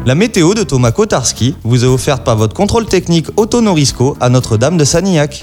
La météo de Thomas Kotarski vous est offerte par votre contrôle technique Auto Norisco à Notre-Dame de Sanilhac.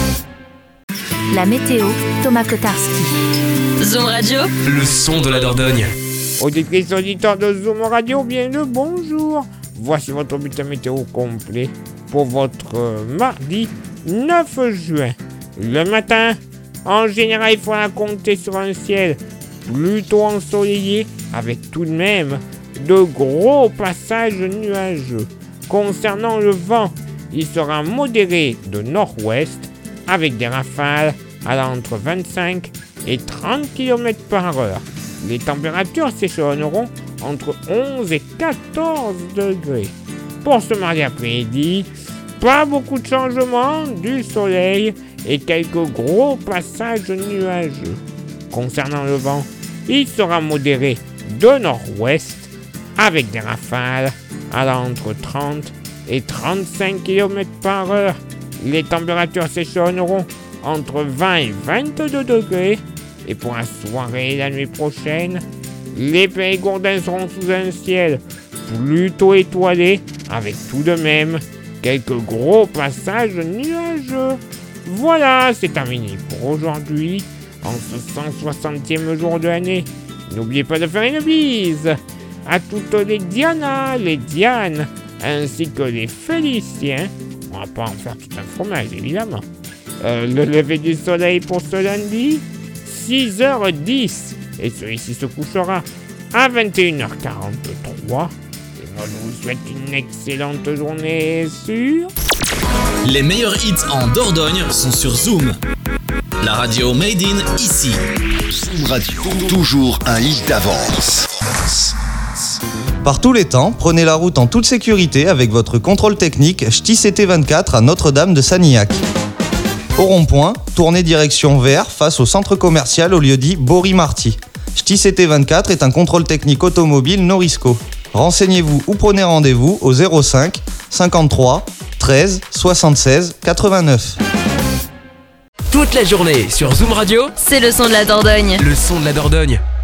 La météo, Thomas Kotarski. Zoom Radio, le son de la Dordogne. Auditrices, auditeurs de Zoom Radio, bien le bonjour. Voici votre bulletin météo complet pour votre mardi 9 juin. Le matin, en général, il faudra compter sur un ciel plutôt ensoleillé avec tout de même de gros passages nuageux. Concernant le vent, il sera modéré de nord-ouest avec des rafales allant entre 25 et 30 km par heure. Les températures s'échelonneront entre 11 et 14 degrés. Pour ce mardi après-midi, pas beaucoup de changements, du soleil et quelques gros passages nuageux. Concernant le vent, il sera modéré de nord-ouest avec des rafales allant entre 30 et 35 km par heure. Les températures s'échelonneront entre 20 et 22 degrés. Et pour la soirée et la nuit prochaine, les Périgourdins seront sous un ciel plutôt étoilé avec tout de même quelques gros passages nuageux. Voilà, c'est terminé pour aujourd'hui, en ce 160e jour de l'année. N'oubliez pas de faire une bise à toutes les Diana, les Dianes, ainsi que les Féliciens. On va pas en faire tout un fromage, évidemment. Le lever du soleil pour ce lundi, 6h10. Et celui-ci se couchera à 21h43. Et moi, je vous souhaite une excellente journée sur... Les meilleurs hits en Dordogne sont sur Zoom. La radio made in ici. Zoom Radio, toujours un hit d'avance. Par tous les temps, prenez la route en toute sécurité avec votre contrôle technique Ch'ti CT24 à Notre-Dame de Sanilhac. Au rond-point, tournez direction vers face au centre commercial au lieu-dit Bory-Marty. Ch'ti CT24 est un contrôle technique automobile Norisco. Renseignez-vous ou prenez rendez-vous au 05 53 13 76 89. Toute la journée sur Zoom Radio, c'est le son de la Dordogne. le son de la Dordogne.